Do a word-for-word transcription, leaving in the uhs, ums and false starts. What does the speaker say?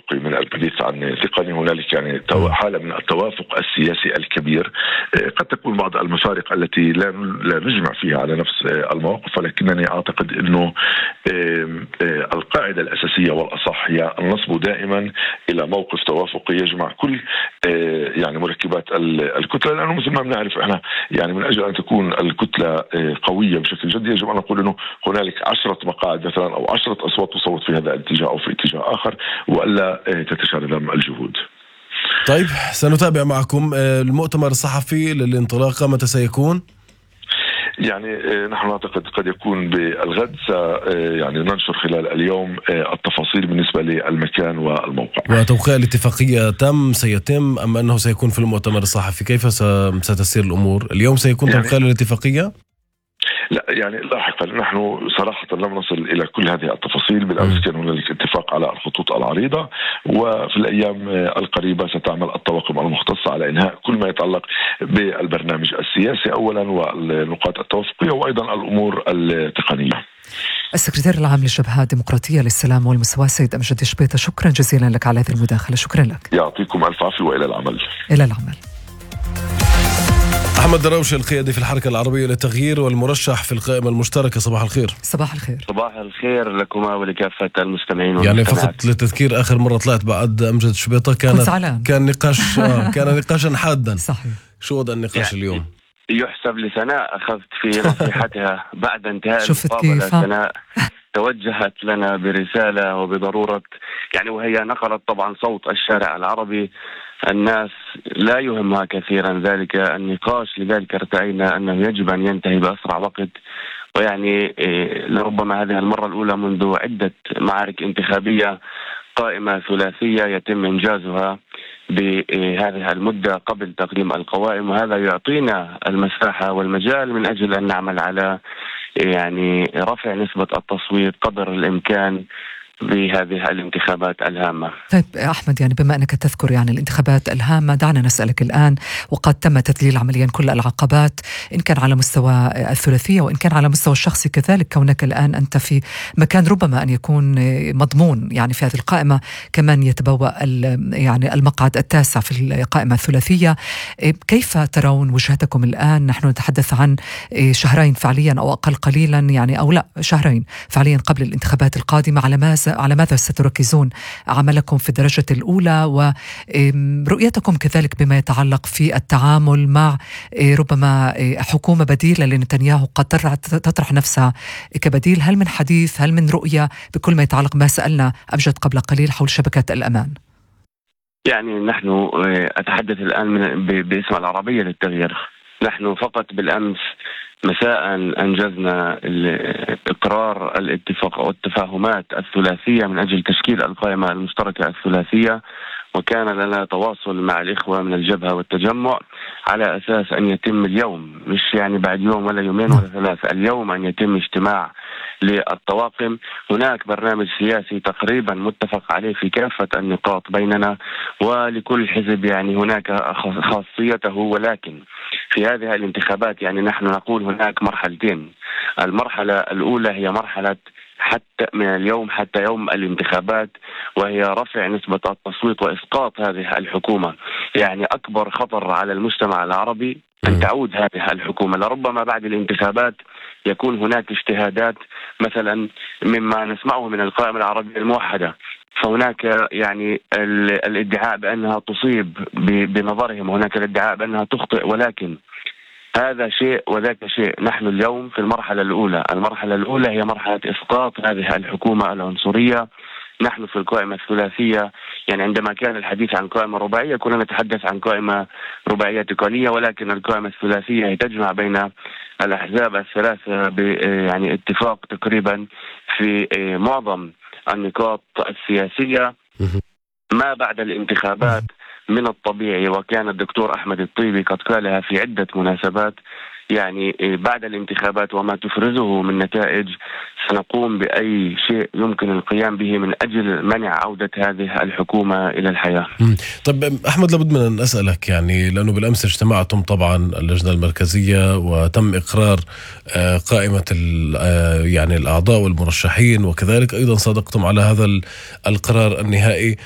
توافقي من الحديث عن تقني. هنالك يعني حالة من التوافق السياسي الكبير. قد تكون بعض المفارق التي لا لا نجمع فيها على نفس المواقف، ولكنني أعتقد أنه القاعدة الأساسية والأصح هي النصب دائما إلى موقف توافقي يجمع كل يعني مركبات الكتلة، لأنه مثل ما بنعرف إحنا يعني من أجل أن تكون الكتلة قوية بشكل جدي يجب أن نقول أنه هنالك عشرة مقاعد مثلا أو عشرة أصوات تصوت في هذا الاتجاه أو في اتجاه آخر، وألا تتشارذم الجهود. طيب سنتابع معكم المؤتمر الصحفي للانطلاقة متى سيكون؟ يعني نحن نعتقد قد يكون بالغد، يعني ننشر خلال اليوم التفاصيل بالنسبة للمكان والموقع. وتوقيع الاتفاقية تم سيتم أم أنه سيكون في المؤتمر الصحفي؟ كيف ستسير الأمور؟ اليوم سيكون يعني توقيع الاتفاقية؟ لا يعني لاحقا، نحن صراحة لم نصل إلى كل هذه التفاصيل. بالأمس كان هنالك اتفاق على الخطوط العريضة، وفي الأيام القريبة ستعمل الطواقم المختصة على إنهاء كل ما يتعلق بالبرنامج السياسي أولا والنقاط التوافقية وأيضا الأمور التقنية. السكرتير العام للجبهة الديمقراطية للسلام والمساواة سيد أمجد شبيطة، شكرا جزيلا لك على هذه المداخلة. شكرا لك. يعطيكم ألف عافية وإلى العمل. إلى العمل. أحمد دراوشي القيادي في الحركة العربية للتغيير والمرشح في القائمة المشتركة، صباح الخير. صباح الخير. صباح الخير لكما ولكافة المستمعين. يعني فقط للتذكير، آخر مرة طلعت بعد أمجد شبيطة كان كان نقاش آه كان نقاشا حادا. صحيح. شو وضع النقاش يعني اليوم؟ يحسب لسناء أخذت في نصيحتها بعد انتهاء المقابلة. سناء توجهت لنا برسالة وبضرورة يعني، وهي نقلت طبعا صوت الشارع العربي. الناس لا يهمها كثيرا ذلك النقاش، لذلك ارتأينا أنه يجب أن ينتهي بأسرع وقت. ويعني لربما هذه المرة الأولى منذ عدة معارك انتخابية قائمة ثلاثية يتم إنجازها بهذه المدة قبل تقديم القوائم، وهذا يعطينا المساحة والمجال من أجل أن نعمل على يعني رفع نسبة التصويت قدر الإمكان بهذه الانتخابات الهامة. طيب أحمد، يعني بما أنك تذكر يعني الانتخابات الهامة، دعنا نسألك الآن، وقد تم تذليل عمليا كل العقبات إن كان على مستوى الثلاثية وإن كان على مستوى الشخصي كذلك، كونك الآن أنت في مكان ربما أن يكون مضمون يعني في هذه القائمة، كمان يتبوأ يعني المقعد التاسع في القائمة الثلاثية. كيف ترون وجهتكم الآن؟ نحن نتحدث عن شهرين فعليا أو أقل قليلا يعني، أو لا شهرين فعليا قبل الانتخابات القادمة. على ماذا على ماذا ستركزون عملكم في الدرجة الأولى، ورؤيتكم كذلك بما يتعلق في التعامل مع ربما حكومة بديلة لنتنياهو قد تطرح نفسها كبديل؟ هل من حديث، هل من رؤية بكل ما يتعلق ما سألنا أمجد قبل قليل حول شبكة الأمان؟ يعني نحن أتحدث الآن من باسم العربية للتغيير. نحن فقط بالأمس مساء أنجزنا إقرار الاتفاق أو التفاهمات الثلاثية من أجل تشكيل القائمة المشتركة الثلاثية، وكان لنا تواصل مع الإخوة من الجبهة والتجمع على أساس أن يتم اليوم، مش يعني بعد يوم ولا يومين ولا ثلاثة، اليوم أن يتم اجتماع للطواقم. هناك برنامج سياسي تقريبا متفق عليه في كافة النقاط بيننا، ولكل حزب يعني هناك خاصيته، ولكن في هذه الانتخابات يعني نحن نقول هناك مرحلتين. المرحلة الأولى هي مرحلة حتى من اليوم حتى يوم الانتخابات، وهي رفع نسبة التصويت وإسقاط هذه الحكومة. يعني أكبر خطر على المجتمع العربي أن تعود هذه الحكومة. لربما بعد الانتخابات يكون هناك اجتهادات مثلا مما نسمعه من القائمة العربية الموحدة، فهناك يعني الادعاء بأنها تصيب بنظرهم، هناك الادعاء بأنها تخطئ، ولكن هذا شيء وذاك شيء. نحن اليوم في المرحلة الأولى، المرحلة الأولى هي مرحلة إسقاط هذه الحكومة العنصرية. نحن في القائمة الثلاثية يعني عندما كان الحديث عن قائمة رباعية كنا نتحدث عن قائمة رباعية تقنية، ولكن القائمة الثلاثية تجمع بين الأحزاب الثلاثة يعني اتفاق تقريبا في معظم النقاط السياسية. ما بعد الانتخابات من الطبيعي، وكان الدكتور أحمد الطيبي قد قالها في عدة مناسبات، يعني بعد الانتخابات وما تفرزه من نتائج سنقوم بأي شيء يمكن القيام به من أجل منع عودة هذه الحكومة إلى الحياة. طيب أحمد، لابد من أن أسألك يعني، لأنه بالأمس اجتمعتم طبعا اللجنة المركزية وتم إقرار قائمة يعني الأعضاء والمرشحين، وكذلك أيضا صادقتم على هذا القرار النهائي.